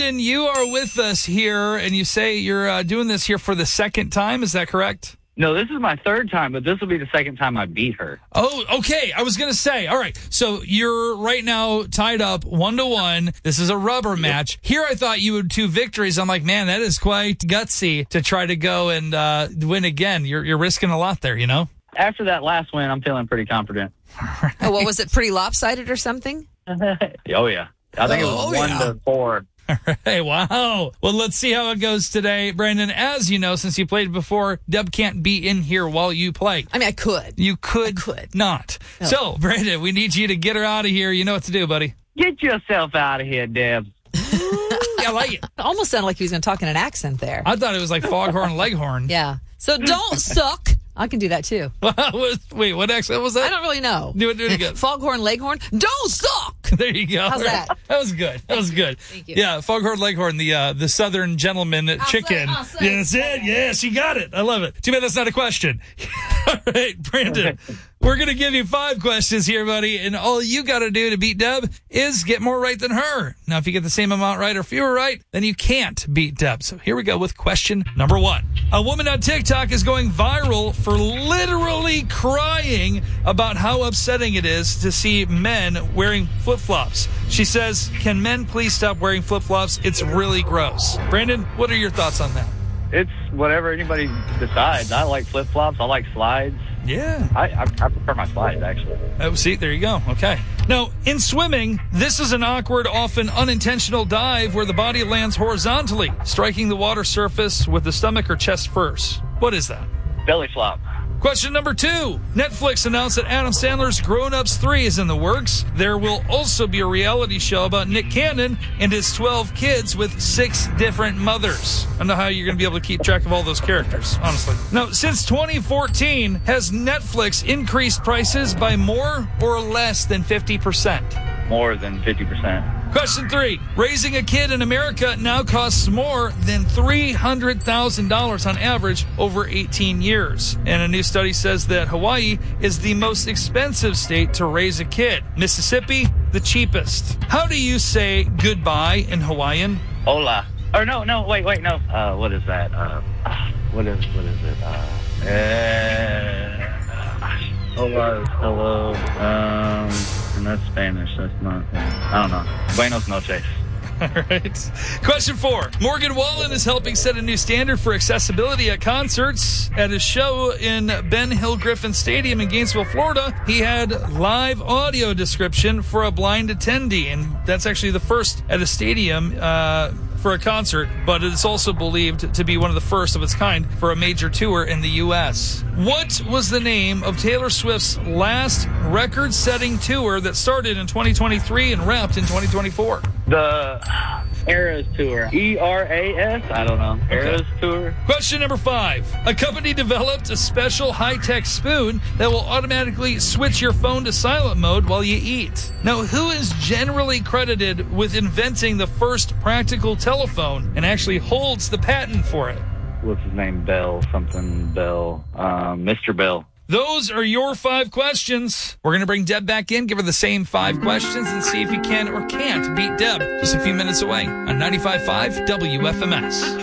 Brandon, you are with us here, and you say you're doing this here for the second time. Is that correct? No, this is my third time, but this will be the second time I beat her. Oh, okay. I was going to say, all right. So you're right now tied up 1-1. This is a rubber match. Here I thought you would 2 victories. I'm like, man, that is quite gutsy to try to go and win again. You're risking a lot there, you know? After that last win, I'm feeling pretty confident. Oh, what was it? Pretty lopsided or something? Oh, yeah. I think it was 1-4. All right, wow. Well, let's see how it goes today. Brandon, as you know, since you played before, Deb can't be in here while you play. I mean, I could. You could not. No. So, Brandon, we need you to get her out of here. You know what to do, buddy. Get yourself out of here, Deb. I like it. It almost sounded like he was going to talk in an accent there. I thought it was like Foghorn Leghorn. Yeah. So don't suck. I can do that too. Wait, what accent was that? I don't really know. Do it again. Foghorn Leghorn. Don't suck. There you go. How's that? That was good. Thank you. Yeah, Foghorn Leghorn, the Southern gentleman chicken. I'll say. Yeah, that's it. Yes, you got it. I love it. Too bad that's not a question. All right, Brandon. We're going to give you 5 questions here, buddy, and all you got to do to beat Deb is get more right than her. Now, if you get the same amount right or fewer right, then you can't beat Deb. So here we go with question number 1. A woman on TikTok is going viral for literally crying about how upsetting it is to see men wearing flip-flops. She says, can men please stop wearing flip-flops? It's really gross. Brandon, what are your thoughts on that? It's whatever anybody decides. I like flip-flops. I like slides. Yeah. I prefer my slides, actually. Oh, see, there you go. Okay. Now, in swimming, this is an awkward, often unintentional dive where the body lands horizontally, striking the water surface with the stomach or chest first. What is that? Belly flop. Question number 2. Netflix announced that Adam Sandler's Grown Ups 3 is in the works. There will also be a reality show about Nick Cannon and his 12 kids with 6 different mothers. I don't know how you're going to be able to keep track of all those characters, honestly. Now, since 2014, has Netflix increased prices by more or less than 50%? More than 50%. Question 3. Raising a kid in America now costs more than $300,000 on average over 18 years. And a new study says that Hawaii is the most expensive state to raise a kid. Mississippi, the cheapest. How do you say goodbye in Hawaiian? Hola. Or no, wait, no. What is that? What is it? Hola is hello. And that's Spanish. That's not. I don't know. Buenos noches. All right. Question 4. Morgan Wallen is helping set a new standard for accessibility at concerts. At his show in Ben Hill Griffin Stadium in Gainesville, Florida, he had live audio description for a blind attendee, and that's actually the first at a stadium for a concert, but it's also believed to be one of the first of its kind for a major tour in the U.S. What was the name of Taylor Swift's last record-setting tour that started in 2023 and wrapped in 2024? The Eras Tour. ERAS? I don't know. Eras Tour. Question number 5. A company developed a special high-tech spoon that will automatically switch your phone to silent mode while you eat. Now, who is generally credited with inventing the first practical telephone and actually holds the patent for it? What's his name? Bell. Mr. Bell. Those are your 5 questions. We're going to bring Deb back in, give her the same 5 questions, and see if you can or can't beat Deb. Just a few minutes away on 95.5 WFMS.